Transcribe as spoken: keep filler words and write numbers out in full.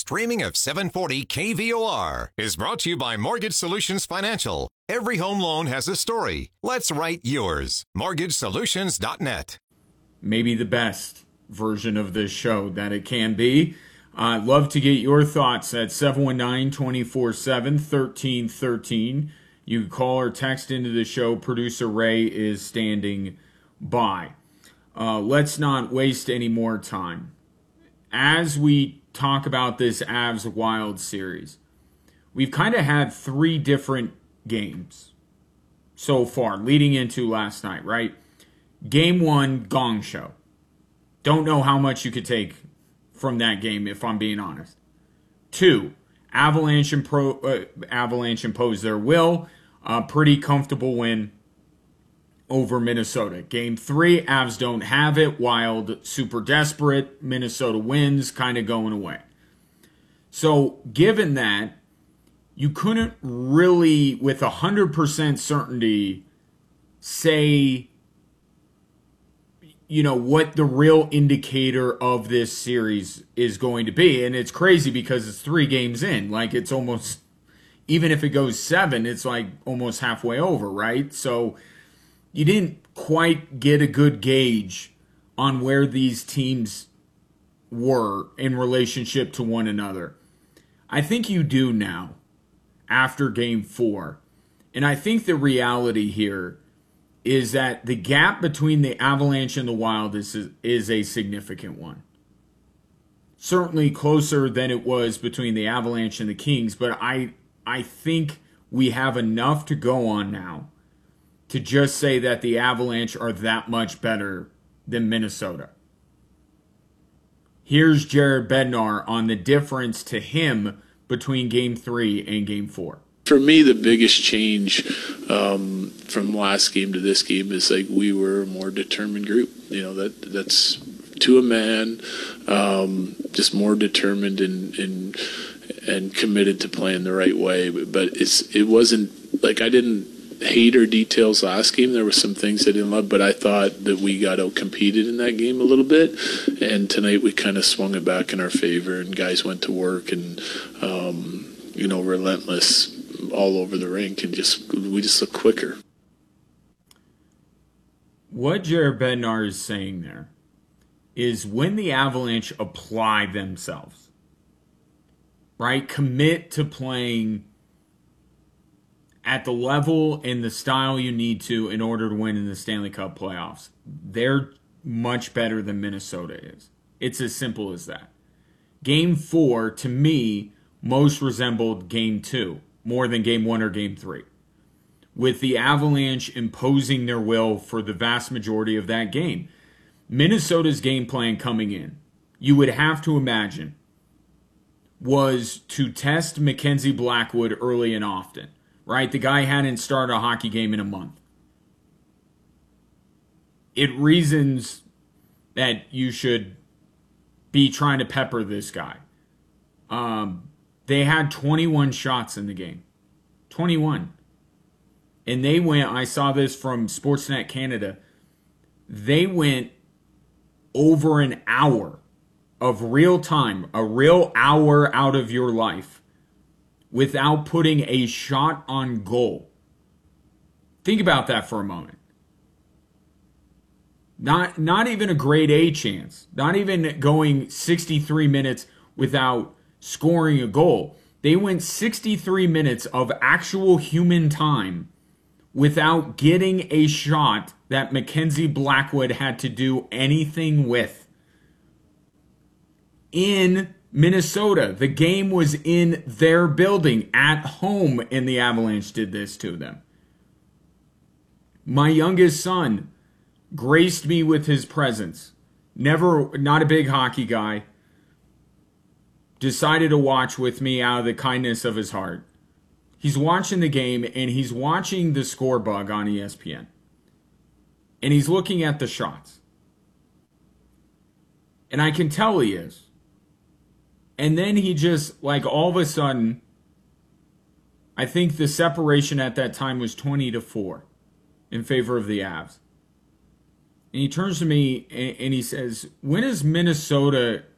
streaming of seven forty K V O R is brought to you by Mortgage Solutions Financial. Every home loan has a story. Let's write yours. mortgage solutions dot net. Maybe the best version of this show that it can be. I'd love to get your thoughts at seven one nine, two four seven, one three one three. You can call or text into the show. Producer Ray is standing by. Uh, let's not waste any more time. As we talk about this Avs Wild series, we've kind of had three different games so far leading into last night, right? Game one, gong show. Don't know how much you could take from that game, if I'm being honest. Two, Avalanche, impro- uh, Avalanche imposed their will. A pretty comfortable win over Minnesota. Game three, Avs don't have it. Wild super desperate. Minnesota wins, kind of going away. So given that, you couldn't really, with one hundred percent certainty, say, you know, what the real indicator of this series is going to be. And it's crazy because it's three games in. Like, it's almost, even if it goes seven, it's like almost halfway over, right? So you didn't quite get a good gauge on where these teams were in relationship to one another. I think you do now after game four. And I think the reality here is that the gap between the Avalanche and the Wild is, is a significant one. Certainly closer than it was between the Avalanche and the Kings, but I I think we have enough to go on now to just say that the Avalanche are that much better than Minnesota. Here's Jared Bednar on the difference to him between game three and game four. For me, the biggest change um, from last game to this game is like we were a more determined group. You know, that that's to a man, um, just more determined and, and and committed to playing the right way. But, but it's it wasn't like I didn't hate our details last game. There were some things I didn't love, but I thought that we got out-competed in that game a little bit. And tonight we kind of swung it back in our favor, and guys went to work and, um, you know, relentless all over the rink, and just we just look quicker. What Jared Bednar is saying there is when the Avalanche apply themselves, right, commit to playing at the level and the style you need to in order to win in the Stanley Cup playoffs, they're much better than Minnesota is. It's as simple as that. Game four, to me, most resembled game two, more than game one or game three, with the Avalanche imposing their will for the vast majority of that game. Minnesota's game plan coming in, you would have to imagine, was to test Mackenzie Blackwood early and often, right? The guy hadn't started a hockey game in a month. It reasons that you should be trying to pepper this guy. Um, they had twenty-one shots in the game. twenty-one. And they went, I saw this from Sportsnet Canada, they went over an hour of real time, a real hour out of your life, without putting a shot on goal. Think about that for a moment. Not, not even a grade A chance. Not even going sixty-three minutes without scoring a goal. They went sixty-three minutes of actual human time without getting a shot that Mackenzie Blackwood had to do anything with. In Minnesota, the game was in their building at home, and the Avalanche did this to them. My youngest son graced me with his presence. Never, not a big hockey guy. Decided to watch with me out of the kindness of his heart. He's watching the game, and he's watching the score bug on E S P N. And he's looking at the shots. And I can tell he is. And then he just, like, all of a sudden, I think the separation at that time was twenty to four in favor of the Avs. And he turns to me and he says, when is Minnesota